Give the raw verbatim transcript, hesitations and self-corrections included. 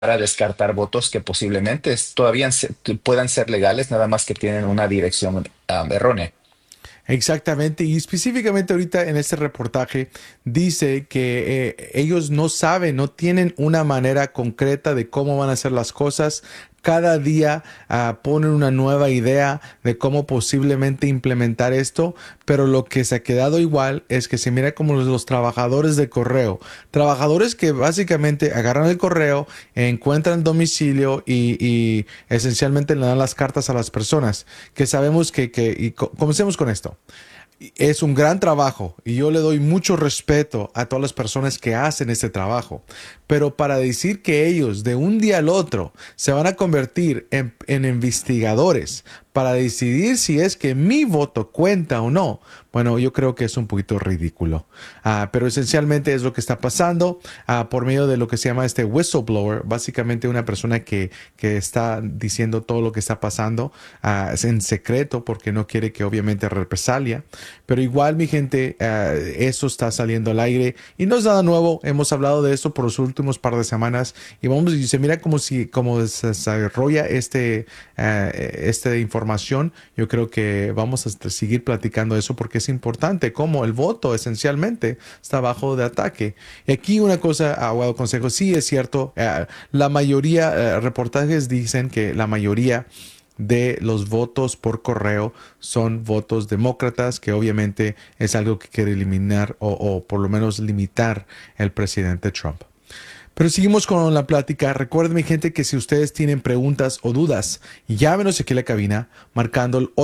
para descartar votos que posiblemente es- todavía se- puedan ser legales, nada más que tienen una dirección um, errónea. Exactamente, y específicamente ahorita en este reportaje dice que eh, ellos no saben, no tienen una manera concreta de cómo van a hacer las cosas. Cada día ah, ponen una nueva idea de cómo posiblemente implementar esto, pero lo que se ha quedado igual es que se mira como los, los trabajadores de correo, trabajadores que básicamente agarran el correo, encuentran el domicilio y, y esencialmente le dan las cartas a las personas, que sabemos que, que y co- comencemos con esto. Es un gran trabajo y yo le doy mucho respeto a todas las personas que hacen este trabajo. Pero para decir que ellos de un día al otro se van a convertir en, en investigadores para decidir si es que mi voto cuenta o no, bueno, yo creo que es un poquito ridículo. Ah, pero esencialmente es lo que está pasando ah, por medio de lo que se llama este whistleblower, básicamente una persona que, que está diciendo todo lo que está pasando ah, en secreto porque no quiere que obviamente represalia. Pero igual, mi gente, eh, eso está saliendo al aire y no es nada nuevo. Hemos hablado de esto por los últimos par de semanas y vamos y se mira como si como se desarrolla este eh, esta información. Yo creo que vamos a seguir platicando eso porque es importante como el voto esencialmente está bajo de ataque. Y aquí una cosa, Aguado Consejo, sí es cierto, eh, la mayoría, eh, reportajes dicen que la mayoría de los votos por correo son votos demócratas, que obviamente es algo que quiere eliminar o, o por lo menos limitar el presidente Trump. Pero seguimos con la plática. Recuerden, mi gente, que si ustedes tienen preguntas o dudas, llámenos aquí a la cabina marcando el